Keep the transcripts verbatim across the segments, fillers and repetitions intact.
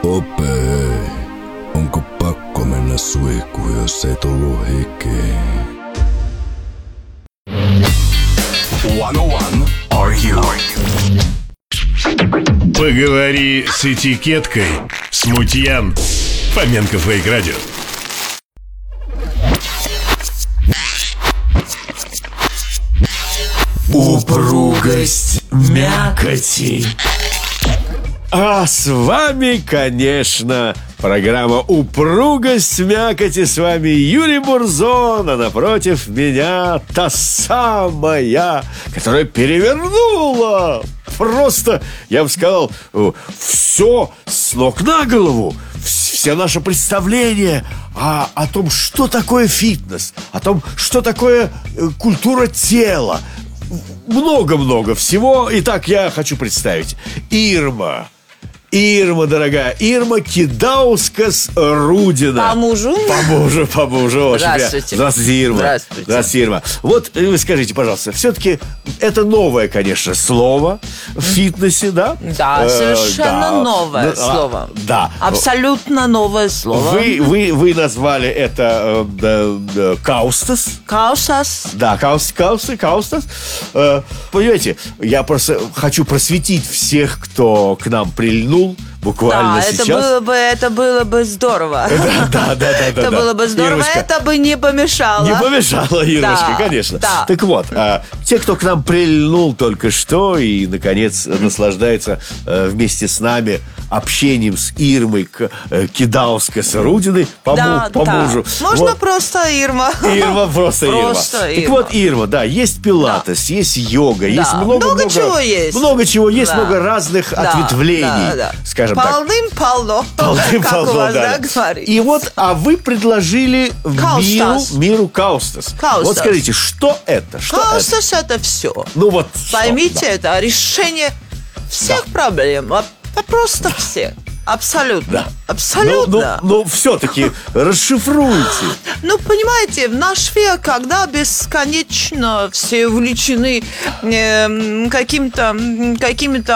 Ope, onko pakko mennä suihkuun, jos ei tullut hikeä? сто один Are You? Поговори с этикеткой. Смутьян. Фоменко Фейк Радио. Упругость мякоти. А с вами, конечно, программа «Упругость мякоти». С вами Юрий Бурзон, а напротив меня та самая, которая перевернула просто, я бы сказал, все с ног на голову. Все наши представления о, о том, что такое фитнес, о том, что такое культура тела. Много-много всего. Итак, я хочу представить Ирма. Ирма, дорогая, Ирма Кидаускас-Рудина. По мужу? По мужу, по мужу. Очень Здравствуйте. Здравствуйте, Ирма. Здравствуйте. Здравствуйте, Ирма. Вот вы скажите, пожалуйста, все-таки это новое, конечно, слово в фитнесе, да? Да, совершенно э, да. новое Ну, слово. А, да. Абсолютно новое слово. Вы, вы, вы назвали это э, э, э, каустас. Каусас. Да, каус, каус, каустас. Э, понимаете, я просто хочу просветить всех, кто к нам прильнул буквально Да, сейчас. это было бы, это было бы здорово. Да, да, да, да, Это да. было бы здорово, Ирочка, это бы не помешало. не помешало, Ирочка, Да, конечно. да. Так вот, а, те, кто к нам прильнул только что и, наконец, наслаждается а, вместе с нами общением с Ирмой К- э, Кидаускас-Рудиной по, Да, му- по да. мужу. Можно Вот. просто Ирма. Ирма, просто Ирма. Просто Так Ирма. вот, Ирма, да, есть пилатес, есть йога, есть много, много чего есть. Много чего есть, Да. много разных Да, ответвлений, да, да. скажем так. Полным-полно. Как у Полным-полно, вас, да. да, говорится. И вот, а вы предложили миру, Каустас. миру каустас. Каустас. Вот скажите, что это? Что это? Каустас – это все. Ну вот, что? Поймите, Да. это решение всех проблем. А- а Просто всех. Абсолютно. Да. Абсолютно. Ну, ну, ну, все-таки расшифруйте. Ну, понимаете, в наш век, когда бесконечно все увлечены э, каким-то, м, какими-то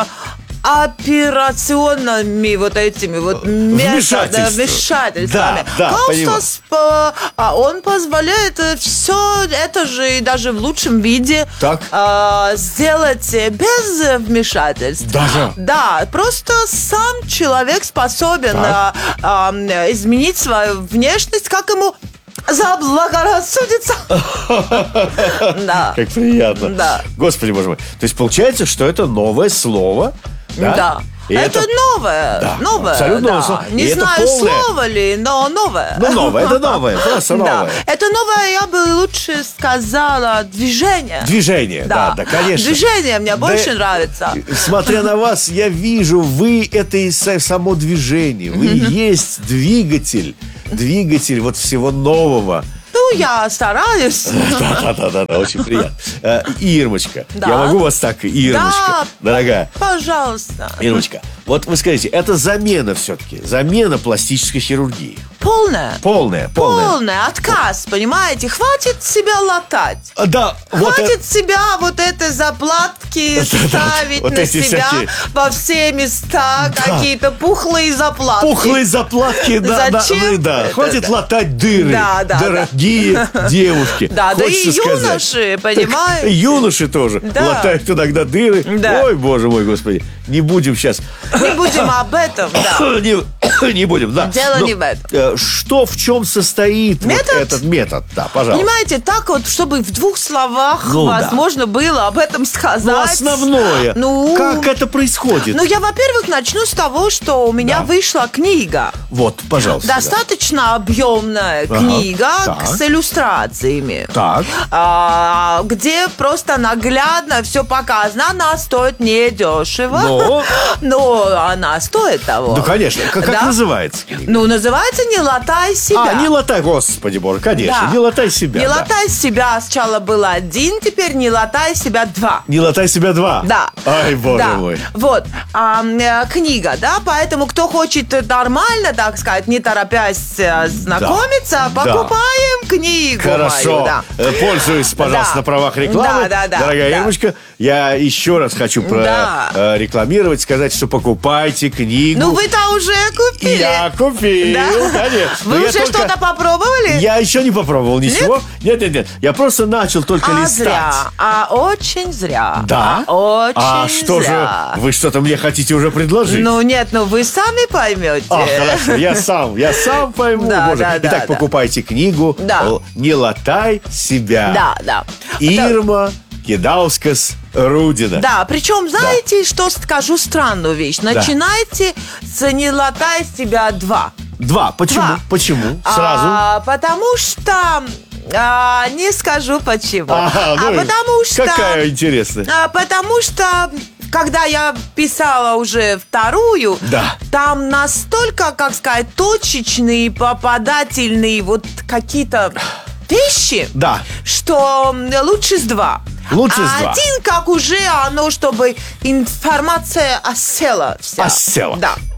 операционными вот этими вот методами, Вмешательства. вмешательствами. Да, да, Каустас, по- а он позволяет все это же и даже в лучшем виде Так. а, сделать без вмешательств. Даже? Да, просто сам человек способен Так. а, а, изменить свою внешность, как ему заблагорассудится. Да. Как приятно. Да. Господи, боже мой. То есть получается, что это новое слово, да? Да. И Это, новое. Да, Новое. абсолютно да. новое слово. Не И это знаю, полное- слово ли, но новое. Ну, новое, это новое, просто Да. новое. Это новое, я бы лучше сказала, движение. Движение, да, да, конечно. Движение мне Да, больше нравится. Смотря на вас, я вижу, вы это и са- само движение. Вы есть двигатель, двигатель вот всего нового. Ну, я стараюсь. Да-да-да, очень приятно. Э, Ирмочка, Да. я могу вас так, Ирмочка, Да. дорогая. Пожалуйста. Ирмочка, вот вы скажите, это замена все-таки, замена пластической хирургии. Полное. Полная, полная. Полный отказ, понимаете? Хватит себя латать. А, Да, вот Хватит это- себя вот это заплатки Да-да, ставить вот на эти себя всякие. во все места, какие-то пухлые заплатки. Пухлые заплатки, да, да, Зачем вы, да. это, Хватит да? латать дыры, Да, да, дорогие девушки. Да, да и Хочется сказать. юноши, Так, понимаете? юноши тоже Да. латают иногда дыры. Да. Ой, боже мой, господи, не будем сейчас. Не будем об этом, да. Не, не будем, да. Дело Но, не в этом. э, Что, в чем состоит вот Метод? этот метод? Да, пожалуйста. Понимаете, так вот, чтобы в двух словах Ну, да. возможно было об этом сказать. Ну, основное. Ну, Как это происходит? Ну, я, во-первых, начну с того, что у меня Да. вышла книга. Вот, пожалуйста. да. Достаточно объемная Ага, книга так. с иллюстрациями. Так. А, где просто наглядно все показано. Она стоит недешево. Но? Но она стоит того. Ну, конечно. Как, как Да? называется книга? Ну, называется «Не латай себя». А, не латай, господи боже, конечно. Да. Не латай себя. «Не да. латай себя» сначала было один, теперь «Не латай себя» два. Не латай себя два. Да. Ай, боже Да. мой. Вот. А, э, книга, да, поэтому кто хочет нормально, так сказать, не торопясь э, знакомиться, Да. покупаем книгу Хорошо. мою, да. Э, Пользуюсь, пожалуйста, Да. на правах рекламы. Да, да, да, Дорогая да. Ирмочка, я еще раз хочу Да. прорекламировать, сказать, что покупайте книгу. Ну, вы-то уже купили. купили? Я купил, Да? конечно. Но Вы я уже только- что-то попробовали? Я еще не попробовал ничего. Нет, нет, нет. Я просто начал только А листать. зря, а очень зря. Да? А очень А что зря. же вы что-то мне хотите уже предложить? Ну нет, ну вы сами поймете. А, хорошо, я сам, я сам пойму. Да, Боже. да, да, Итак, да. покупайте книгу Да. Л- «Не латай себя». Да, да. Ирма Кидаускас Рудина. Да, причем, знаете, что скажу странную вещь? Начинайте с «Не латай себя два». Два. Почему? Два. Почему? Сразу. А, потому что... а, не скажу почему. Ага, ну а и потому что... Какая интересная. а, потому что... Когда я писала уже вторую, Да. там настолько, как сказать, точечные, попадательные вот какие-то вещи, Да. что лучше с два. Лучше а с два. один, как уже оно, чтобы информация осела вся. Осела. Да.